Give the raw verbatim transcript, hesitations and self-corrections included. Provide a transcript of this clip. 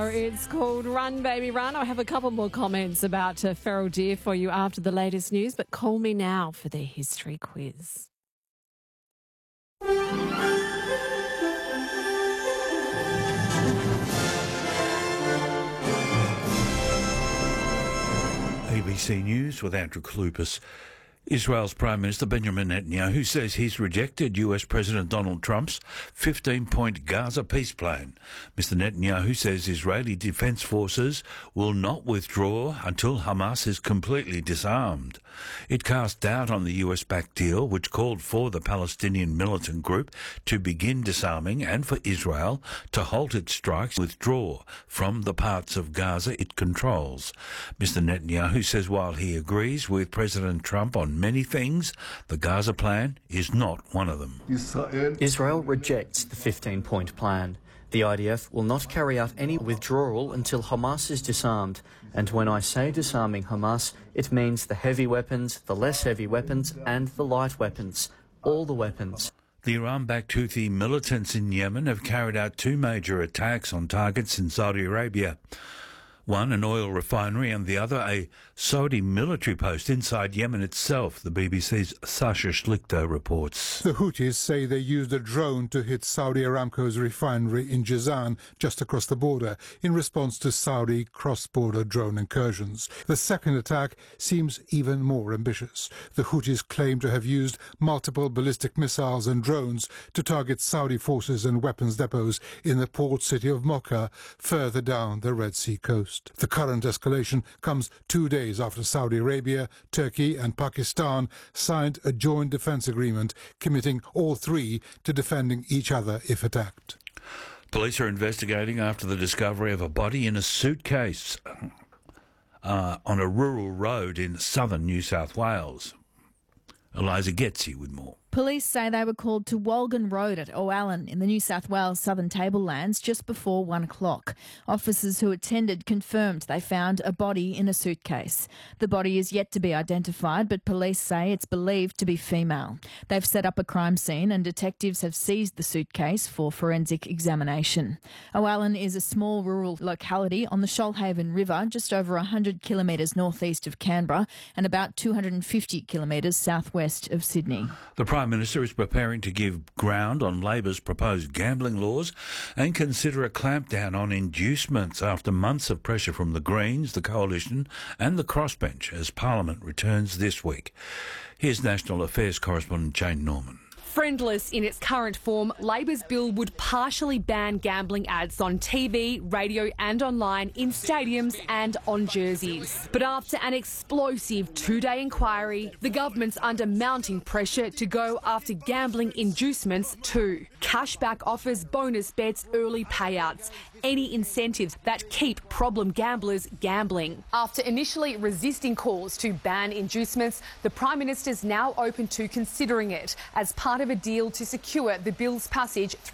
It's called Run Baby Run. I have a couple more comments about uh, feral deer for you after the latest news, but call me now for the history quiz. A B C News with Andrew Kalupas. Israel's Prime Minister Benjamin Netanyahu says he's rejected U S President Donald Trump's fifteen-point Gaza peace plan. Mister Netanyahu says Israeli defence forces will not withdraw until Hamas is completely disarmed. It cast doubt on the U S-backed deal, which called for the Palestinian militant group to begin disarming and for Israel to halt its strikes and withdraw from the parts of Gaza it controls. Mister Netanyahu says while he agrees with President Trump on many things, the Gaza plan is not one of them. Israel rejects the fifteen-point plan. The I D F will not carry out any withdrawal until Hamas is disarmed. And when I say disarming Hamas, it means the heavy weapons, the less heavy weapons, and the light weapons. All the weapons. The Iran-backed Houthi militants in Yemen have carried out two major attacks on targets in Saudi Arabia. One, an oil refinery, and the other, a Saudi military post inside Yemen itself, the B B C's Sasha Schlichter reports. The Houthis say they used a drone to hit Saudi Aramco's refinery in Jazan, just across the border, in response to Saudi cross-border drone incursions. The second attack seems even more ambitious. The Houthis claim to have used multiple ballistic missiles and drones to target Saudi forces and weapons depots in the port city of Mocha, further down the Red Sea coast. The current escalation comes two days after Saudi Arabia, Turkey and Pakistan signed a joint defence agreement committing all three to defending each other if attacked. Police are investigating after the discovery of a body in a suitcase uh, on a rural road in southern New South Wales. Eliza Getzi with more. Police say they were called to Walgan Road at O'Allen in the New South Wales Southern Tablelands just before one o'clock. Officers who attended confirmed they found a body in a suitcase. The body is yet to be identified, but police say it's believed to be female. They've set up a crime scene and detectives have seized the suitcase for forensic examination. O'Allen is a small rural locality on the Shoalhaven River, just over one hundred kilometres northeast of Canberra and about two hundred fifty kilometres southwest of Sydney. The Prime Minister is preparing to give ground on Labor's proposed gambling laws and consider a clampdown on inducements after months of pressure from the Greens, the Coalition and the Crossbench as Parliament returns this week. Here's National Affairs correspondent Jane Norman. Friendless in its current form, Labor's bill would partially ban gambling ads on T V, radio and online, in stadiums and on jerseys. But after an explosive two-day inquiry, the government's under mounting pressure to go after gambling inducements too. Cashback offers, bonus bets, early payouts, any incentives that keep problem gamblers gambling. After initially resisting calls to ban inducements, the Prime Minister's now open to considering it as part of a deal to secure the bill's passage through